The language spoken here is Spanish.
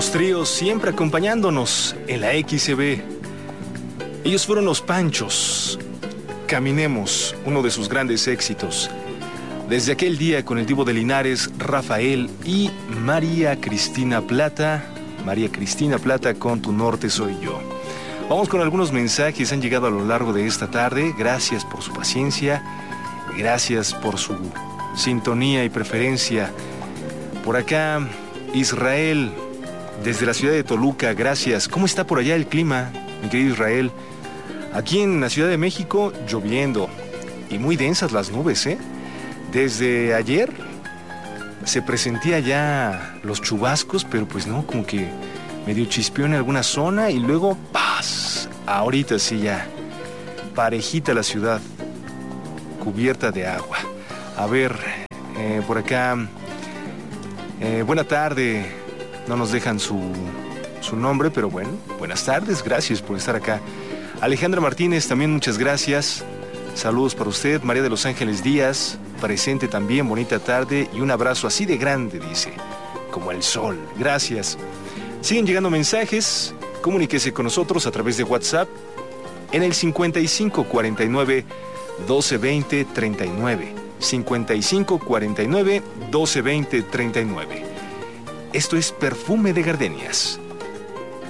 Los tríos siempre acompañándonos en la XCB. Ellos fueron Los Panchos. Caminemos, uno de sus grandes éxitos. Desde aquel día con el Divo de Linares, Rafael y María Cristina Plata. María Cristina Plata con Tu Norte Soy Yo. Vamos con algunos mensajes, han llegado a lo largo de esta tarde. Gracias por su paciencia, gracias por su sintonía y preferencia. Por acá, Israel, desde la ciudad de Toluca, gracias. ¿Cómo está por allá el clima, mi querido Israel? Aquí en la Ciudad de México, lloviendo y muy densas las nubes, ¿eh? Desde ayer se presentía ya los chubascos, pero pues no, como que medio chispeó en alguna zona y luego ¡paz! Ahorita sí ya, parejita la ciudad, cubierta de agua. A ver, por acá, buena tarde, no nos dejan su nombre, pero bueno, buenas tardes, gracias por estar acá. Alejandra Martínez, también muchas gracias, saludos para usted. María de los Ángeles Díaz, presente también, bonita tarde y un abrazo así de grande, dice, como el sol, gracias. Siguen llegando mensajes, comuníquese con nosotros a través de WhatsApp en el 5549 1220 39. 5549 1220 39. Esto es Perfume de Gardenias.